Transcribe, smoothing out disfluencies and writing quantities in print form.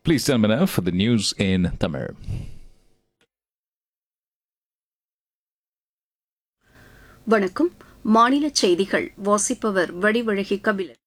Please tell me now for the news in Tamil. வணக்கம். மாநில செய்திகள் வாசிப்பவர் வடிவழகி கபிலன்.